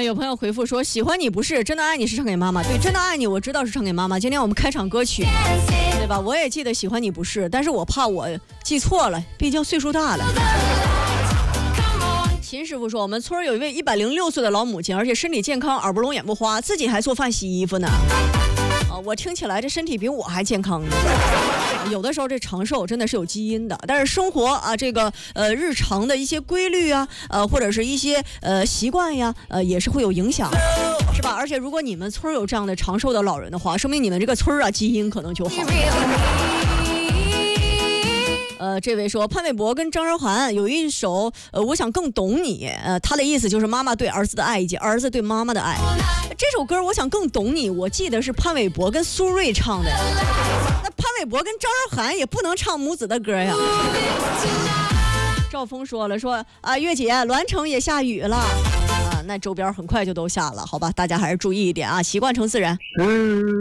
有朋友回复说，喜欢你不是真的爱你是唱给妈妈。对，真的爱你我知道是唱给妈妈。今天我们开场歌曲，对吧？我也记得喜欢你不是，但是我怕我记错了，毕竟岁数大了。秦师傅说，我们村有一位106岁的老母亲，而且身体健康，耳不聋眼不花，自己还做饭洗衣服呢。我听起来这身体比我还健康呢。有的时候这长寿真的是有基因的，但是生活啊，这个日常的一些规律啊，或者是一些习惯呀，也是会有影响，是吧？而且如果你们村有这样的长寿的老人的话，说明你们这个村啊基因可能就好。这位说潘玮柏跟张韶涵有一首我想更懂你，他的意思就是妈妈对儿子的爱以及儿子对妈妈的爱。这首歌我想更懂你，我记得是潘玮柏跟苏芮唱的，那潘玮柏跟张韶涵也不能唱母子的歌呀。赵峰说了，说啊月姐，栾城也下雨了啊，那周边很快就都下了，好吧，大家还是注意一点啊，习惯成自然。